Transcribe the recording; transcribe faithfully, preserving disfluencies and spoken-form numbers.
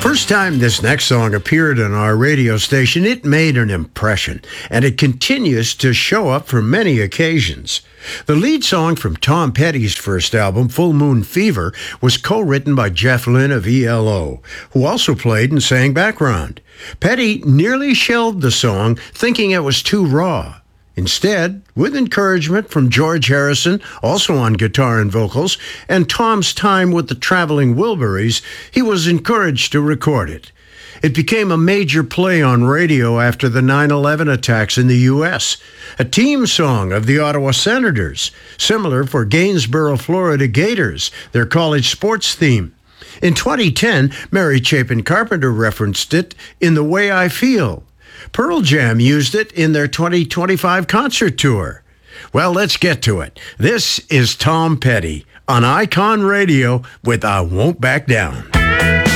first time this next song appeared on our radio station, it made an impression, and it continues to show up for many occasions. The lead song from Tom Petty's first album, Full Moon Fever, was co-written by Jeff Lynne of E L O, who also played and sang background. Petty nearly shelved the song, thinking it was too raw. Instead, with encouragement from George Harrison, also on guitar and vocals, and Tom's time with the Traveling Wilburys, he was encouraged to record it. It became a major play on radio after the nine eleven attacks in the U S, a team song of the Ottawa Senators, similar for Gainsborough, Florida Gators, their college sports theme. In twenty ten, Mary Chapin Carpenter referenced it in The Way I Feel. Pearl Jam used it in their twenty twenty-five concert tour. Well, let's get to it. This is Tom Petty on Icon Radio with I Won't Back Down.